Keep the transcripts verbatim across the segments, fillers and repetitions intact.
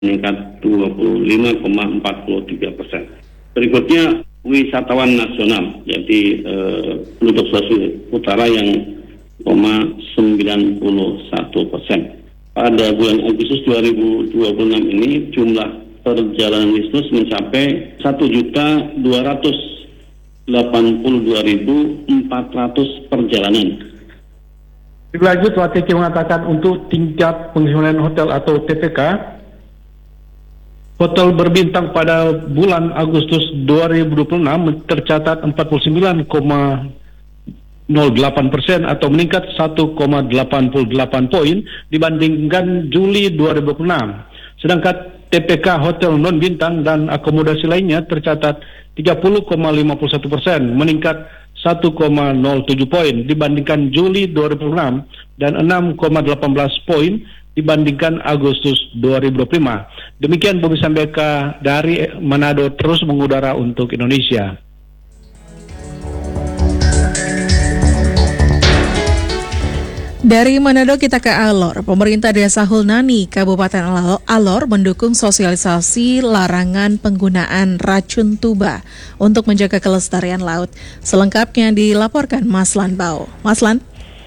meningkat dua puluh lima koma empat tiga persen. Berikutnya wisatawan nasional, jadi eh, penduduk Sulawesi Utara yang sembilan puluh satu persen. Pada bulan Agustus dua ribu dua puluh enam ini jumlah perjalanan bisnis mencapai satu juta dua ratus delapan puluh dua ribu empat ratus perjalanan. Lebih lanjut, Watiki mengatakan untuk tingkat penghasilan hotel atau T P K, hotel berbintang pada bulan Agustus dua ribu dua puluh enam tercatat empat puluh sembilan koma nol delapan persen atau meningkat satu koma delapan delapan poin dibandingkan Juli dua ribu dua puluh enam. Sedangkan T P K hotel non bintang dan akomodasi lainnya tercatat tiga puluh koma lima satu persen, meningkat satu koma nol tujuh poin dibandingkan Juli dua ribu dua puluh enam dan enam koma delapan belas poin dibandingkan Agustus dua ribu dua puluh lima. Demikian Bobi Sambeka dari Manado terus mengudara untuk Indonesia. Dari Manado kita ke Alor. Pemerintah Desa Hulnani, Kabupaten Alor mendukung sosialisasi larangan penggunaan racun tuba untuk menjaga kelestarian laut. Selengkapnya dilaporkan Maslan Bao. Maslan.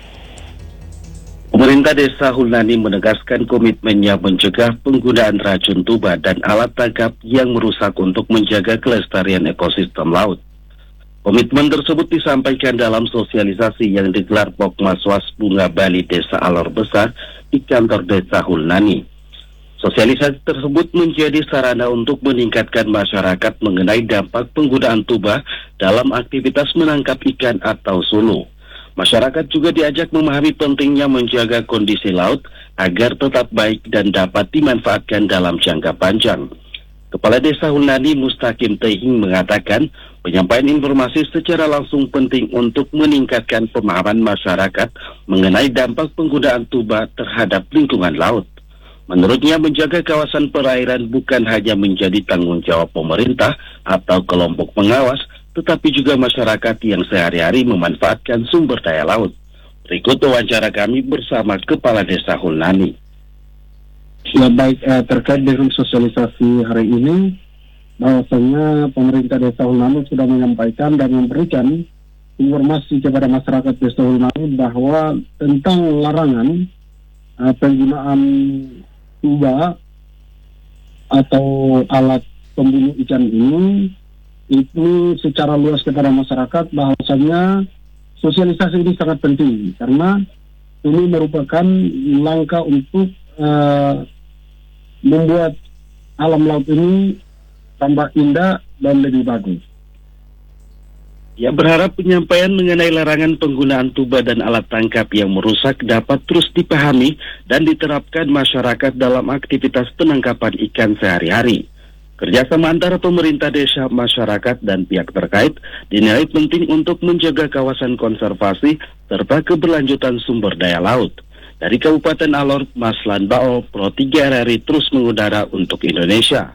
Pemerintah Desa Hulnani menegaskan komitmennya mencegah penggunaan racun tuba dan alat tangkap yang merusak untuk menjaga kelestarian ekosistem laut. Komitmen tersebut disampaikan dalam sosialisasi yang digelar Pokmas Bunga Bali Desa Alor Besar di kantor Desa Hulnani. Sosialisasi tersebut menjadi sarana untuk meningkatkan masyarakat mengenai dampak penggunaan tuba dalam aktivitas menangkap ikan atau sulu. Masyarakat juga diajak memahami pentingnya menjaga kondisi laut agar tetap baik dan dapat dimanfaatkan dalam jangka panjang. Kepala Desa Hulnani Mustaqim Tehing mengatakan penyampaian informasi secara langsung penting untuk meningkatkan pemahaman masyarakat mengenai dampak penggunaan tuba terhadap lingkungan laut. Menurutnya menjaga kawasan perairan bukan hanya menjadi tanggung jawab pemerintah atau kelompok pengawas, tetapi juga masyarakat yang sehari-hari memanfaatkan sumber daya laut. Berikut wawancara kami bersama Kepala Desa Hulnani. Ya baik, eh, terkait dengan sosialisasi hari ini, bahwasanya pemerintah Desa Hulnani sudah menyampaikan dan memberikan informasi kepada masyarakat Desa Hulnani bahwa tentang larangan eh, penggunaan tuba atau alat pembunuh ikan ini itu secara luas kepada masyarakat, bahwasanya sosialisasi ini sangat penting karena ini merupakan langkah untuk uh, membuat alam laut ini tambah indah dan lebih bagus. Ia berharap penyampaian mengenai larangan penggunaan tuba dan alat tangkap yang merusak dapat terus dipahami dan diterapkan masyarakat dalam aktivitas penangkapan ikan sehari-hari. Kerjasama antara pemerintah desa, masyarakat, dan pihak terkait dinilai penting untuk menjaga kawasan konservasi serta keberlanjutan sumber daya laut. Dari Kabupaten Alor, Maslan Bao, Pro tiga R R I terus mengudara untuk Indonesia.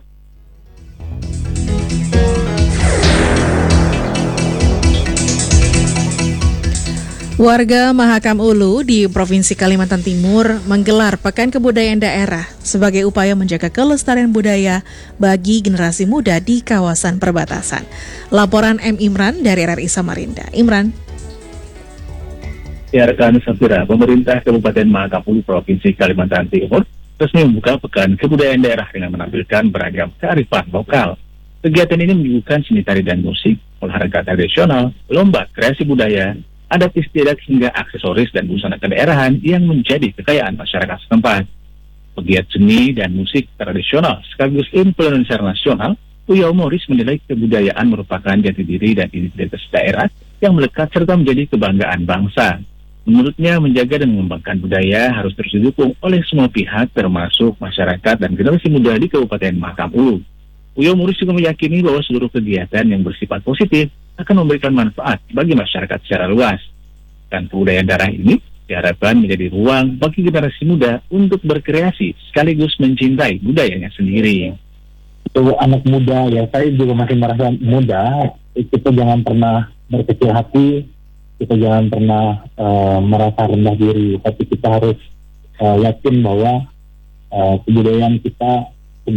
Warga Mahakam Ulu di Provinsi Kalimantan Timur menggelar Pekan Kebudayaan Daerah sebagai upaya menjaga kelestarian budaya bagi generasi muda di kawasan perbatasan. Laporan M. Imran dari R R I Samarinda. Imran. Ya, rekan Safira, pemerintah Kabupaten Mahakam Ulu Provinsi Kalimantan Timur resmi membuka Pekan Kebudayaan Daerah dengan menampilkan beragam kearifan lokal. Kegiatan ini menyuguhkan seni tari dan musik, olahraga tradisional, lomba kreasi budaya, adat istiadat hingga aksesoris dan busana kedaerahan yang menjadi kekayaan masyarakat setempat. Pegiat seni dan musik tradisional sekaligus influencer nasional, Uya Moris menilai kebudayaan merupakan jati diri dan identitas daerah yang melekat serta menjadi kebanggaan bangsa. Menurutnya, menjaga dan mengembangkan budaya harus terus didukung oleh semua pihak termasuk masyarakat dan generasi muda di Kabupaten Mahakam Ulu. Uya Moris juga meyakini bahwa seluruh kegiatan yang bersifat positif akan memberikan manfaat bagi masyarakat secara luas. Dan kebudayaan daerah ini diharapkan menjadi ruang bagi generasi muda untuk berkreasi sekaligus mencintai budayanya sendiri. Untuk anak muda, ya saya juga masih merasa muda, kita jangan pernah berkecil hati, kita jangan pernah uh, merasa rendah diri, tapi kita harus uh, yakin bahwa uh, kebudayaan kita